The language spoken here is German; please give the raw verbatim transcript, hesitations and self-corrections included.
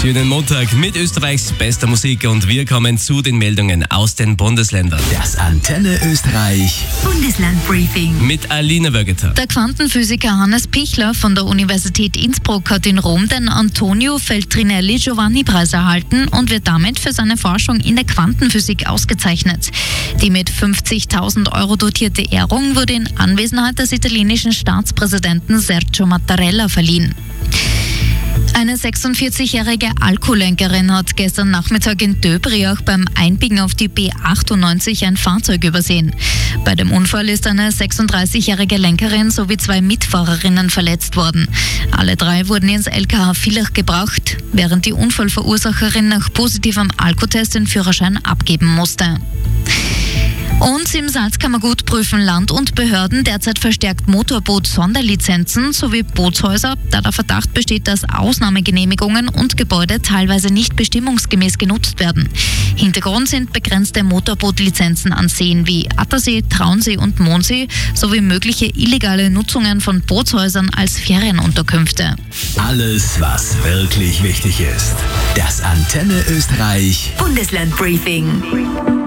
Schönen Montag mit Österreichs bester Musik und wir kommen zu den Meldungen aus den Bundesländern. Das Antenne Österreich Bundeslandbriefing mit Alina Wögeter. Der Quantenphysiker Hannes Pichler von der Universität Innsbruck hat in Rom den Antonio Feltrinelli-Giovanni-Preis erhalten und wird damit für seine Forschung in der Quantenphysik ausgezeichnet. Die mit fünfzigtausend Euro dotierte Ehrung wurde in Anwesenheit des italienischen Staatspräsidenten Sergio Mattarella verliehen. Eine sechsundvierzigjährige Alkoholenkerin hat gestern Nachmittag in Döbriach beim Einbiegen auf die B achtundneunzig ein Fahrzeug übersehen. Bei dem Unfall ist eine sechsunddreißigjährige Lenkerin sowie zwei Mitfahrerinnen verletzt worden. Alle drei wurden ins L K H Villach gebracht, während die Unfallverursacherin nach positivem Alkotest den Führerschein abgeben musste. Und im Salzkammergut prüfen Land und Behörden derzeit verstärkt Motorboot-Sonderlizenzen sowie Bootshäuser, da der Verdacht besteht, dass Ausnahmegenehmigungen und Gebäude teilweise nicht bestimmungsgemäß genutzt werden. Hintergrund sind begrenzte Motorbootlizenzen an Seen wie Attersee, Traunsee und Mondsee sowie mögliche illegale Nutzungen von Bootshäusern als Ferienunterkünfte. Alles, was wirklich wichtig ist. Das Antenne Österreich Bundeslandbriefing.